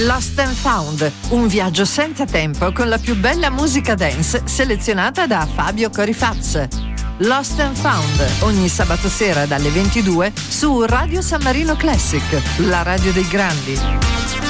Lost and Found, un viaggio senza tempo con la più bella musica dance selezionata da Fabio Corifaz. Lost and Found, ogni sabato sera dalle 22 su Radio San Marino Classic, la radio dei grandi.